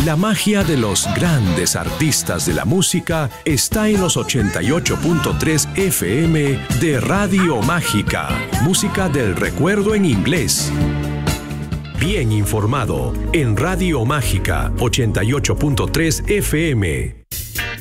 La magia de los grandes artistas de la música está en los 88.3 FM de Radio Mágica. Música del recuerdo en inglés. Bien informado en Radio Mágica 88.3 FM.